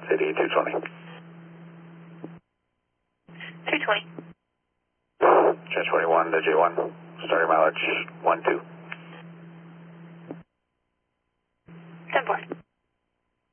City 220. 220. Jet 21 to J1, starting mileage 12.